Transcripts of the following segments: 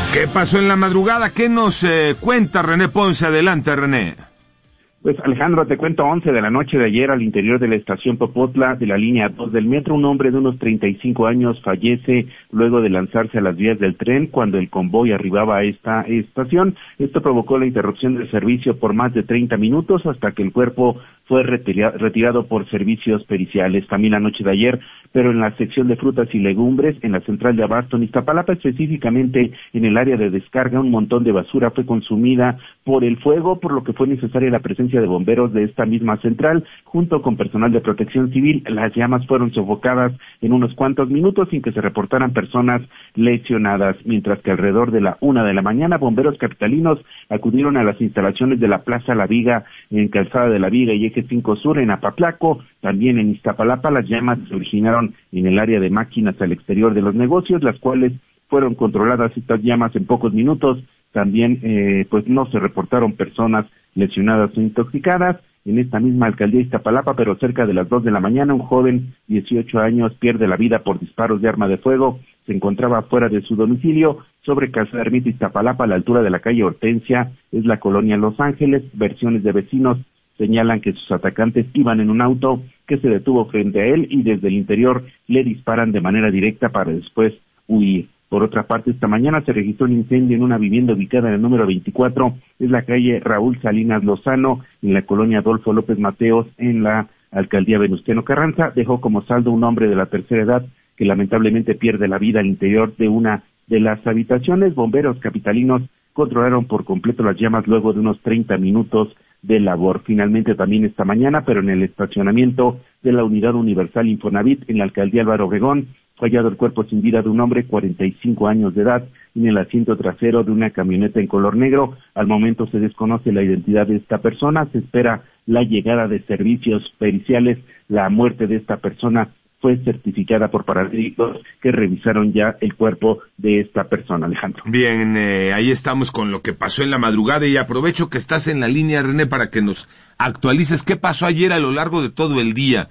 ¿Qué pasó en la madrugada? ¿Qué nos cuenta René Ponce? Adelante, René. Pues Alejandro, te cuento, 11 de la noche de ayer al interior de la estación Popotla de la línea 2 del metro, un hombre de unos 35 años fallece luego de lanzarse a las vías del tren cuando el convoy arribaba a esta estación. Esto provocó la interrupción del servicio por más de 30 minutos hasta que el cuerpo fue retirado por servicios periciales. También la noche de ayer, pero en la sección de frutas y legumbres, en la central de abasto en Iztapalapa, específicamente en el área de descarga, un montón de basura fue consumida por el fuego, por lo que fue necesaria la presencia de bomberos de esta misma central, junto con personal de protección civil. Las llamas fueron sofocadas en unos cuantos minutos sin que se reportaran personas lesionadas, mientras que alrededor de la 1 de la mañana, bomberos capitalinos acudieron a las instalaciones de la Plaza La Viga, en Calzada de la Viga y Eje 5 Sur, en Apatlaco. También en Iztapalapa, las llamas se originaron en el área de máquinas al exterior de los negocios, las cuales fueron controladas estas llamas en pocos minutos. También pues no se reportaron personas lesionadas o intoxicadas. En esta misma alcaldía de Iztapalapa, pero cerca de las 2 de la mañana, un joven, 18 años, pierde la vida por disparos de arma de fuego. Se encontraba fuera de su domicilio, sobre Calzada Ermita Iztapalapa, a la altura de la calle Hortensia, es la colonia Los Ángeles. Versiones de vecinos señalan que sus atacantes iban en un auto que se detuvo frente a él y desde el interior le disparan de manera directa para después huir. Por otra parte, esta mañana se registró un incendio en una vivienda ubicada en el número 24, es la calle Raúl Salinas Lozano, en la colonia Adolfo López Mateos, en la alcaldía Venustiano Carranza. Dejó como saldo un hombre de la tercera edad que lamentablemente pierde la vida al interior de una de las habitaciones. Bomberos capitalinos controlaron por completo las llamas luego de unos 30 minutos de labor. Finalmente, también esta mañana, pero en el estacionamiento de la Unidad Universal Infonavit en la alcaldía Álvaro Obregón, fue hallado el cuerpo sin vida de un hombre, 45 años de edad, en el asiento trasero de una camioneta en color negro. Al momento se desconoce la identidad de esta persona, se espera la llegada de servicios periciales. La muerte de esta persona fue certificada por paramédicos que revisaron ya el cuerpo de esta persona, Alejandro. Bien, ahí estamos con lo que pasó en la madrugada y aprovecho que estás en la línea, René, para que nos actualices qué pasó ayer a lo largo de todo el día,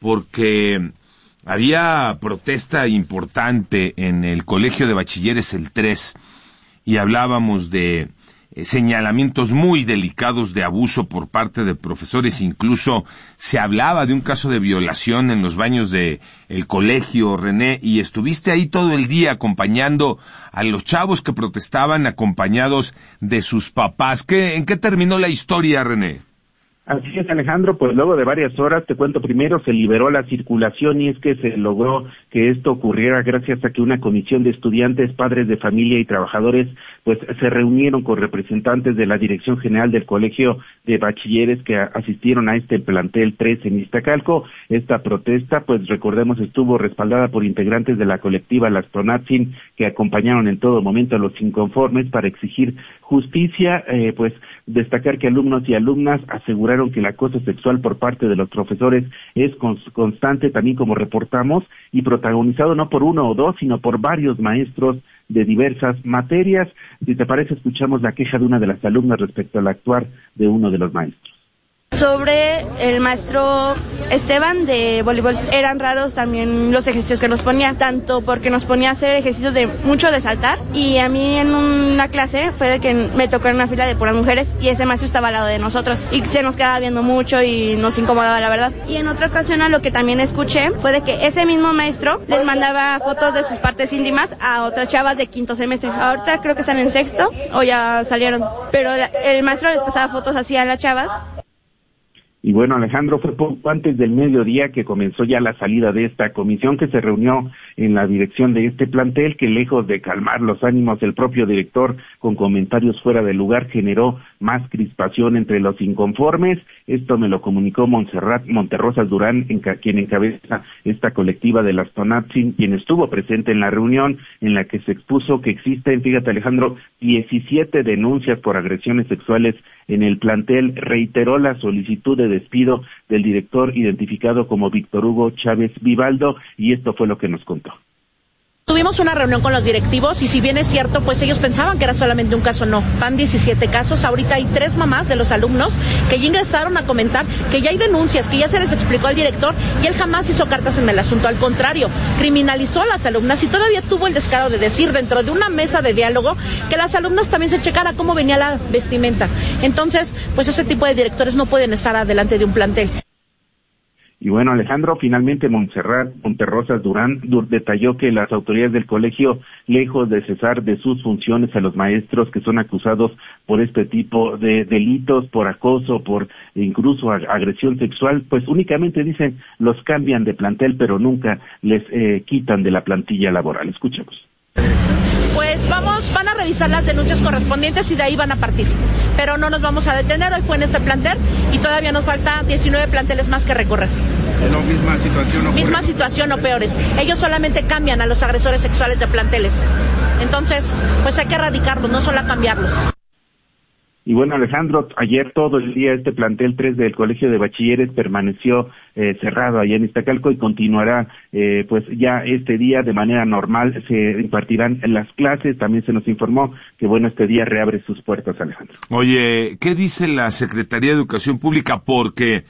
porque había protesta importante en el Colegio de Bachilleres el 3 y hablábamos de señalamientos muy delicados de abuso por parte de profesores. Incluso se hablaba de un caso de violación en los baños de el colegio, René, y estuviste ahí todo el día acompañando a los chavos que protestaban, acompañados de sus papás. ¿En qué terminó la historia, René? Así es, Alejandro, pues luego de varias horas, te cuento, primero se liberó la circulación y es que se logró que esto ocurriera gracias a que una comisión de estudiantes, padres de familia y trabajadores pues se reunieron con representantes de la Dirección General del Colegio de Bachilleres que asistieron a este plantel 3 en Iztacalco. Esta protesta, pues recordemos, estuvo respaldada por integrantes de la colectiva Las Tonatzin, que acompañaron en todo momento a los inconformes para exigir justicia. Pues destacar que alumnos y alumnas aseguraron que el acoso sexual por parte de los profesores es constante, también como reportamos, y protagonizado no por uno o dos, sino por varios maestros de diversas materias. Si te parece, escuchamos la queja de una de las alumnas respecto al actuar de uno de los maestros. Sobre el maestro Esteban de voleibol, eran raros también los ejercicios que nos ponía, tanto porque nos ponía a hacer ejercicios de mucho de saltar, y a mí en una clase fue de que me tocó en una fila de puras mujeres y ese maestro estaba al lado de nosotros y se nos quedaba viendo mucho y nos incomodaba, la verdad. Y en otra ocasión, a lo que también escuché fue de que ese mismo maestro les mandaba fotos de sus partes íntimas a otras chavas de quinto semestre. Ahorita creo que están en sexto o ya salieron, pero el maestro les pasaba fotos así a las chavas. Y bueno, Alejandro, fue poco antes del mediodía que comenzó ya la salida de esta comisión que se reunió en la dirección de este plantel, que lejos de calmar los ánimos del propio director con comentarios fuera de lugar, generó más crispación entre los inconformes. Esto me lo comunicó Montserrat Monterrosas Durán, quien encabeza esta colectiva de las Tonatzin, quien estuvo presente en la reunión en la que se expuso que existen, fíjate, Alejandro, 17 denuncias por agresiones sexuales en el plantel. Reiteró la solicitud de despido del director identificado como Víctor Hugo Chávez Vivaldo, y esto fue lo que nos contó. Tuvimos una reunión con los directivos y si bien es cierto, pues ellos pensaban que era solamente un caso, no. Van 17 casos, ahorita hay 3 mamás de los alumnos que ya ingresaron a comentar que ya hay denuncias, que ya se les explicó al director y él jamás hizo cartas en el asunto, al contrario, criminalizó a las alumnas y todavía tuvo el descaro de decir dentro de una mesa de diálogo que las alumnas también se checara cómo venía la vestimenta. Entonces, pues ese tipo de directores no pueden estar adelante de un plantel. Y bueno, Alejandro, finalmente Montserrat Monterrosas Durán detalló que las autoridades del colegio, lejos de cesar de sus funciones a los maestros que son acusados por este tipo de delitos, por acoso, por incluso agresión sexual, pues únicamente dicen los cambian de plantel, pero nunca les quitan de la plantilla laboral. Escuchemos. Pues van a revisar las denuncias correspondientes y de ahí van a partir. Pero no nos vamos a detener, hoy fue en este plantel y todavía nos falta 19 planteles más que recorrer. ¿La misma situación o Misma situación o peores. Ellos solamente cambian a los agresores sexuales de planteles. Entonces, pues hay que erradicarlos, no solo cambiarlos. Y bueno, Alejandro, ayer todo el día este plantel 3 del Colegio de Bachilleres permaneció cerrado allá en Iztacalco y continuará pues ya este día de manera normal, se impartirán las clases. También se nos informó que bueno, este día reabre sus puertas, Alejandro. Oye, ¿qué dice la Secretaría de Educación Pública? Porque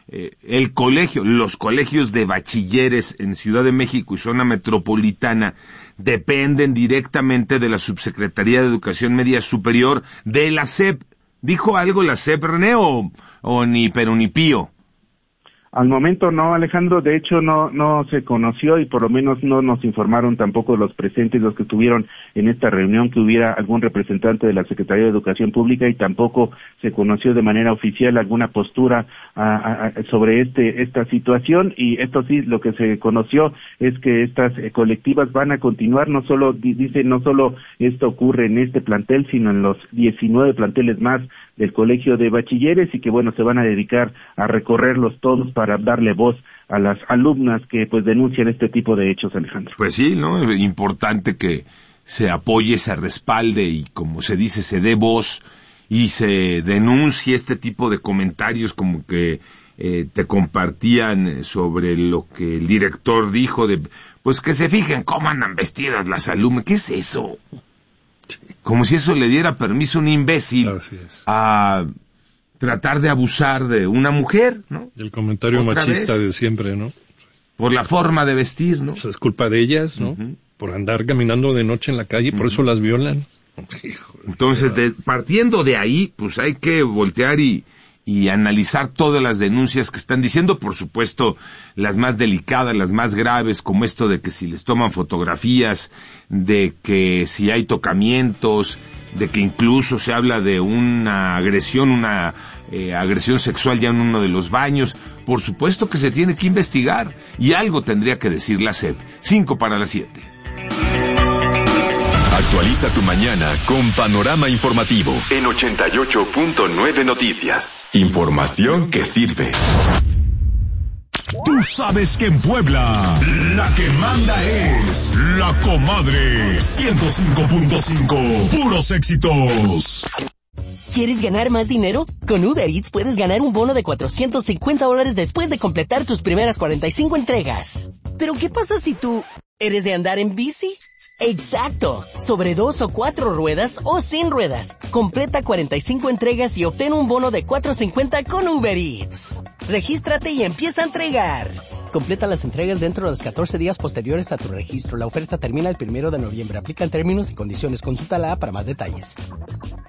los colegios de bachilleres en Ciudad de México y zona metropolitana dependen directamente de la Subsecretaría de Educación Media Superior de la SEP. ¿Dijo algo la SEP, René, o ni pero ni pío? Al momento no, Alejandro, de hecho no se conoció y por lo menos no nos informaron tampoco los presentes, los que estuvieron en esta reunión, que hubiera algún representante de la Secretaría de Educación Pública y tampoco se conoció de manera oficial alguna postura sobre esta situación. Y esto sí, lo que se conoció es que estas colectivas van a continuar, no solo esto ocurre en este plantel, sino en los 19 planteles más del Colegio de Bachilleres y que bueno, se van a dedicar a recorrerlos todos para darle voz a las alumnas que pues denuncian este tipo de hechos, Alejandro. Pues sí, ¿no? Es importante que se apoye, se respalde y como se dice, se dé voz y se denuncie este tipo de comentarios como que te compartían sobre lo que el director dijo de, pues que se fijen cómo andan vestidas las alumnas. ¿Qué es eso? Como si eso le diera permiso a un imbécil a tratar de abusar de una mujer, ¿no? El comentario machista de siempre, ¿no? Por la forma de vestir, ¿no? Es culpa de ellas, ¿no? Uh-huh. Por andar caminando de noche en la calle, por eso las violan. Entonces, partiendo de ahí, pues hay que voltear y analizar todas las denuncias que están diciendo, por supuesto, las más delicadas, las más graves, como esto de que si les toman fotografías, de que si hay tocamientos, de que incluso se habla de una agresión sexual ya en uno de los baños. Por supuesto que se tiene que investigar y algo tendría que decir la SEP. 5:07. Actualiza tu mañana con Panorama Informativo en 88.9 Noticias. Información que sirve. Tú sabes que en Puebla la que manda es La Comadre 105.5. Puros éxitos. ¿Quieres ganar más dinero? Con Uber Eats puedes ganar un bono de $450 después de completar tus primeras 45 entregas. ¿Pero qué pasa si tú eres de andar en bici? ¡Exacto! Sobre 2 o 4 ruedas o sin ruedas. Completa 45 entregas y obtén un bono de $450 con Uber Eats. Regístrate y empieza a entregar. Completa las entregas dentro de los 14 días posteriores a tu registro. La oferta termina el 1 de noviembre. Aplican términos y condiciones. Consulta la app para más detalles.